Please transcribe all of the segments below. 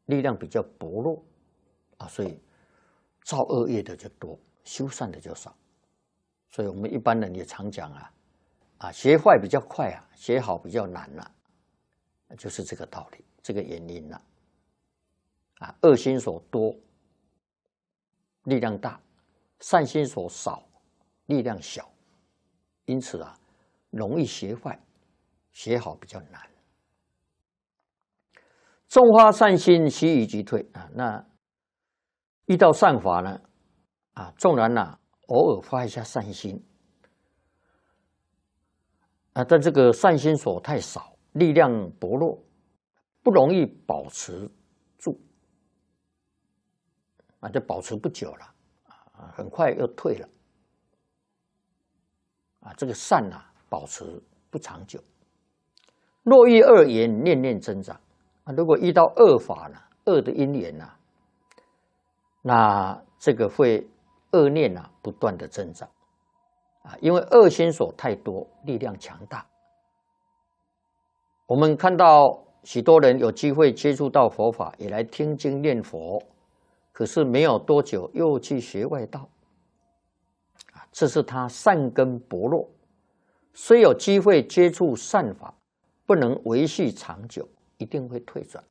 力量比较薄弱啊，所以造恶业的就多，修善的就少。所以我们一般人也常讲学坏比较快学好比较难就是这个道理，这个原因恶心所多，力量大；善心所少，力量小。因此容易学坏，学好比较难。种发善心，须臾即退那遇到善法呢纵然偶尔发一下善心但这个善心所太少，力量薄弱，不容易保持住就保持不久了很快又退了这个善保持不长久。若遇恶缘，念念增长如果遇到恶法呢，恶的因缘那这个会恶念不断的增长因为恶心所太多，力量强大。我们看到许多人有机会接触到佛法，也来听经念佛，可是没有多久又去学外道这是他善根薄弱，虽有机会接触善法，不能维系长久，一定会退转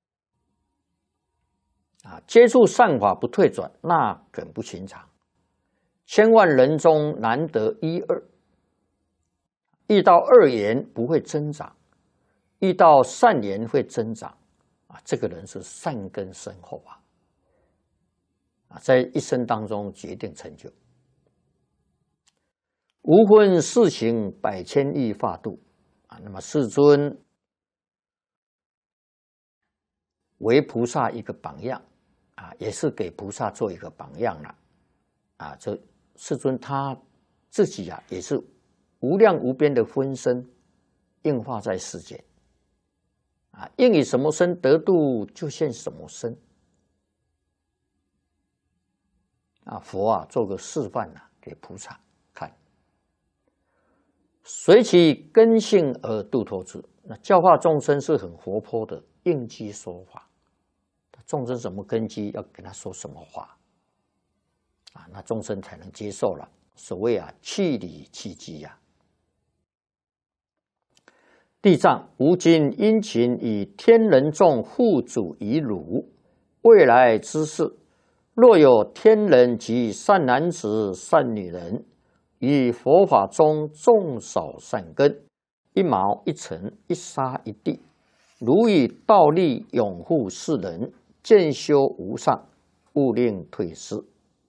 接触善法不退转，那很不寻常，千万人中难得一二。遇到恶缘不会增长，遇到善缘会增长这个人是善根深厚在一生当中决定成就。无分世情，百千亿化度那么世尊为菩萨一个榜样也是给菩萨做一个榜样了这世尊他自己也是无量无边的分身应化在世间应以什么身得度，就现什么身佛做个示范给菩萨看，随其根性而度脱之。那教化众生是很活泼的，应机说法。众生什么根基，要跟他说什么话那众生才能接受了。所谓气理气机地藏吾今殷勤以天人众护主以汝，未来之事，若有天人及善男子善女人，于佛法中种少善根，一毛一尘一沙一地，如以道力拥护世人，渐修无上，勿令退失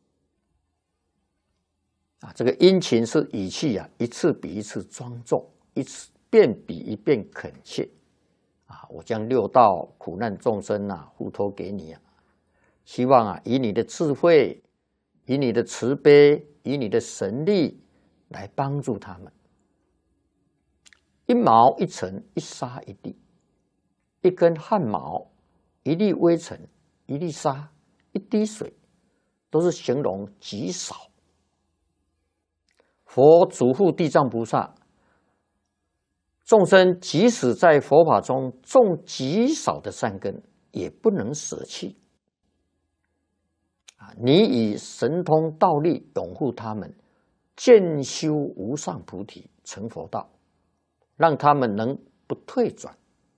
这个殷勤是语气一次比一次庄重，一次遍比一遍恳切我将六道苦难众生付托给你希望以你的智慧，以你的慈悲，以你的神力来帮助他们。一毛一尘一沙一地，一根汗毛，一粒微尘，一粒沙，一滴水，都是形容极少。佛嘱咐地藏菩萨，众生即使在佛法中种极少的善根，也不能舍弃你以神通道力拥护他们，渐修无上菩提，成佛道，让他们能不退转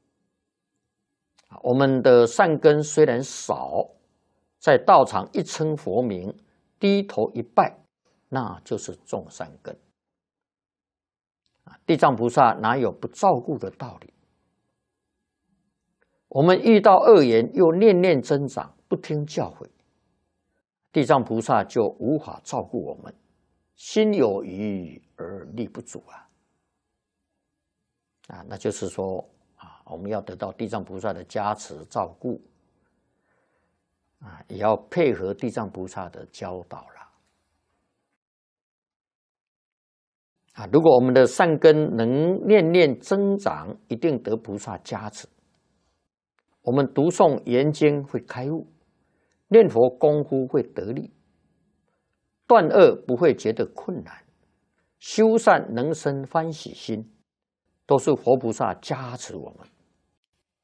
我们的善根虽然少，在道场一称佛名，低头一拜，那就是种善根地藏菩萨哪有不照顾的道理？我们遇到恶缘又念念增长，不听教诲，地藏菩萨就无法照顾我们，心有余而力不足那就是说我们要得到地藏菩萨的加持照顾也要配合地藏菩萨的教导了如果我们的善根能念念增长，一定得菩萨加持。我们读诵研经会开悟，念佛功夫会得力，断恶不会觉得困难，修善能生欢喜心，都是佛菩萨加持我们。